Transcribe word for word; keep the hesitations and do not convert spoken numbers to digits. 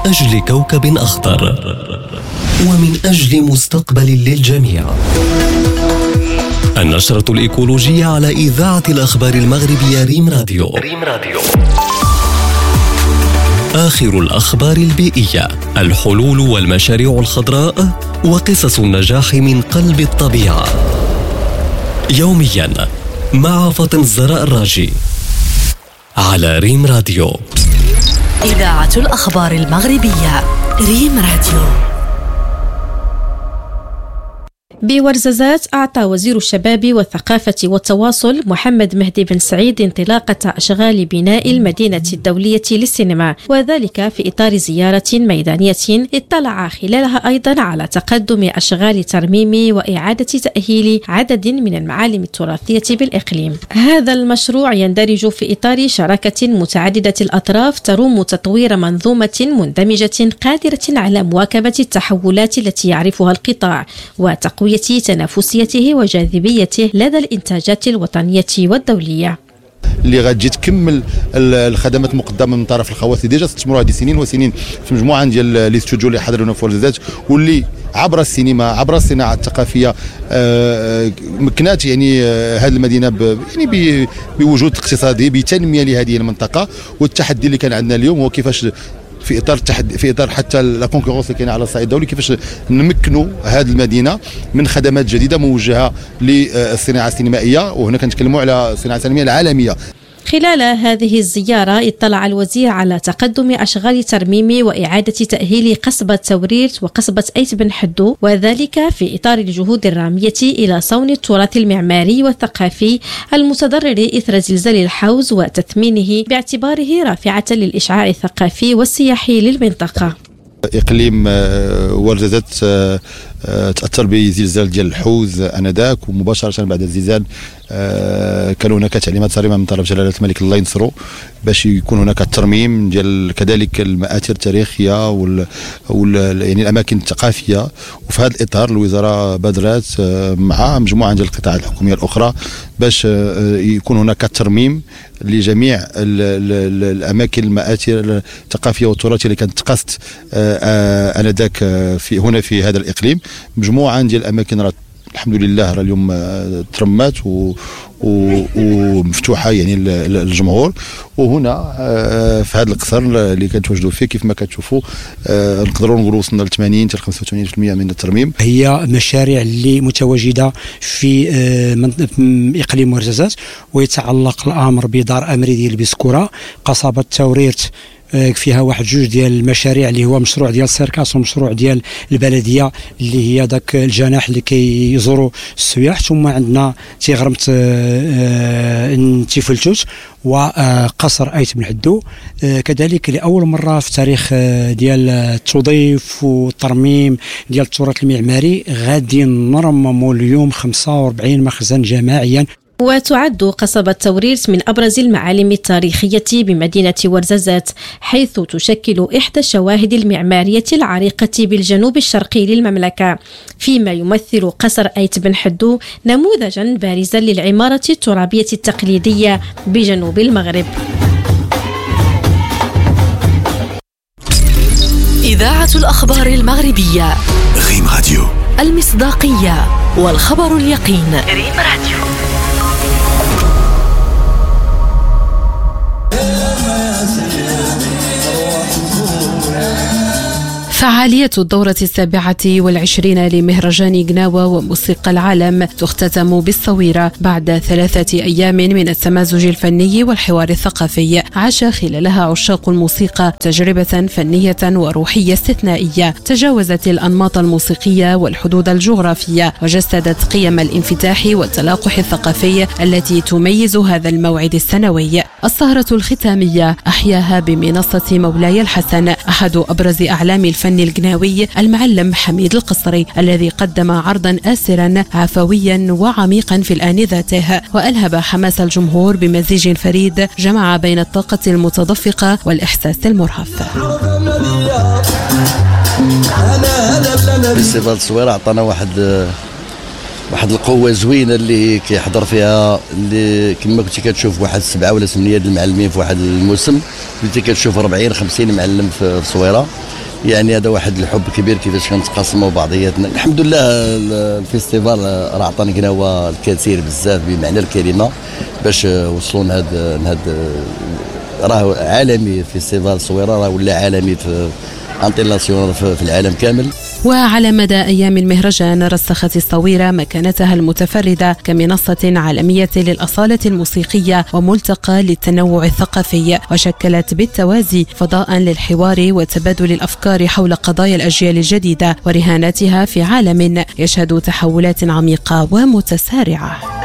أجل كوكب أخضر ومن أجل مستقبل للجميع. النشرة الإيكولوجية على إذاعة الأخبار المغربية ريم راديو. ريم راديو. آخر الأخبار البيئية، الحلول والمشاريع الخضراء وقصص النجاح من قلب الطبيعة. يوميا مع فاطمة الزهراء الراجي على ريم راديو. إذاعة الأخبار المغربية ريم راديو. بورزازات أعطى وزير الشباب والثقافة والتواصل محمد مهدي بن سعيد انطلاقة أشغال بناء المدينة الدولية للسينما، وذلك في إطار زيارة ميدانية اطلع خلالها أيضا على تقدم أشغال ترميم وإعادة تأهيل عدد من المعالم التراثية بالإقليم. هذا المشروع يندرج في إطار شراكة متعددة الأطراف تروم تطوير منظومة مندمجة قادرة على مواكبة التحولات التي يعرفها القطاع وتقوية تنافسيته وجاذبيته لدى الإنتاجات الوطنية والدولية. اللي غتجي تكمل الخدمات المقدمه من طرف الخواص اللي ديجا استثمروا هذه السنين وسنين في مجموعه ديال لي ستوديو اللي حضرونا في ورزازات، واللي عبر السينما عبر الصناعه الثقافيه مكنات يعني هذه المدينه يعني بوجود اقتصادي بتنميه لهذه المنطقه. والتحدي اللي كان عندنا اليوم هو كيفاش في اطار التحدي في اطار حتى لا كونكورونس اللي كاينه على الصعيد الدولي، كيفاش نمكنوا هذه المدينه من خدمات جديده موجهه للصناعه السينمائيه، وهنا كنتكلموا على الصناعه السينمائيه العالميه. خلال هذه الزيارة اطلع الوزير على تقدم أشغال ترميم وإعادة تأهيل قصبة توريرت وقصبة أيت بن حدو، وذلك في إطار الجهود الرامية إلى صون التراث المعماري والثقافي المتضرر إثر زلزال الحوز وتثمينه باعتباره رافعة للإشعاع الثقافي والسياحي للمنطقة. إقليم ورزازات تأثر بزلزال ديال الحوز آنذاك، ومباشرة بعد الزلزال كان هناك تعليمات صارمة من طرف جلالة الملك الله ينصرو باش يكون هناك الترميم ديال كذلك المآثر التاريخية وال, وال يعني الأماكن الثقافية. وفي هذا الإطار الوزارة بادرات مع مجموعة ديال القطاعات الحكومية الأخرى باش يكون هناك ترميم لجميع ال ال الأماكن المآثر الثقافية والتراثية اللي كانت تقصت آنذاك في هنا في هذا الإقليم. مجموعة ديال الأماكن راه الحمد لله راه اليوم ترمات ومفتوحه يعني للجمهور. وهنا في هذا القصر اللي كنتواجدوا فيه كيف ما كتشوفوا نقدروا نقولوا وصلنا ل ثمانين حتى خمسة وثمانين بالمئة من الترميم. هي مشاريع اللي متواجده في اقليم ورزازات، ويتعلق الامر بدار امري ديال بسكوره، قصبه توريرت فيها واحد جوج ديال المشاريع اللي هو مشروع ديال سيركاس ومشروع ديال البلديه اللي هي داك الجناح اللي كيزوروا السياح. ثم عندنا تيغرمت تيفلتوت وقصر ايت بن حدو، كذلك لاول مره في تاريخ ديال التضيف والترميم ديال التراث المعماري غادي نرمموا اليوم خمسة وأربعين مخزن جماعيا. وتعد قصبة توريرت من أبرز المعالم التاريخية بمدينة ورزازات، حيث تشكل إحدى الشواهد المعمارية العريقة بالجنوب الشرقي للمملكة، فيما يمثل قصر أيت بن حدو نموذجا بارزا للعمارة الترابية التقليدية بجنوب المغرب. إذاعة الأخبار المغربية ريم راديو. المصداقية والخبر اليقين. ريم راديو. فعالية الدورة السابعة والعشرين لمهرجان قناوة وموسيقى العالم تختتم بالصويرة بعد ثلاثة أيام من التمازج الفني والحوار الثقافي. عاش خلالها عشاق الموسيقى تجربة فنية وروحية استثنائية تجاوزت الأنماط الموسيقية والحدود الجغرافية، وجسدت قيم الانفتاح والتلاقح الثقافي التي تميز هذا الموعد السنوي. السهرة الختامية أحياها بمنصة مولاي الحسن أحد أبرز أعلام الفن القناوي المعلم حميد القصري، الذي قدم عرضا آسرا عفويا وعميقا في الآن ذاته، وألهب حماس الجمهور بمزيج فريد جمع بين الطاقة المتدفقة والإحساس المرهف. فيستيفال الصويرة عطانا واحد واحد القوه زوينه اللي كيحضر فيها، اللي كما كنتي كتشوف واحد سبعه ولا ثمانيه ديال المعلمين في واحد الموسم، كنتي كتشوف أربعين خمسين معلم في الصويره. يعني هذا واحد الحب كبير كيفاش كنتقاسموا بعضياتنا. الحمد لله الفيستيفال راه عطانا قناوه الكثير بزاف بمعنى الكلمه باش وصلوا لهذا هذا راه عالمي. فيستيفال الصويره راه ولا عالمي في انترناسيونال في العالم كامل. وعلى مدى أيام المهرجان رسخت الصويرة مكانتها المتفردة كمنصة عالمية للأصالة الموسيقية وملتقى للتنوع الثقافي، وشكلت بالتوازي فضاء للحوار وتبادل الأفكار حول قضايا الأجيال الجديدة ورهاناتها في عالم يشهد تحولات عميقة ومتسارعة.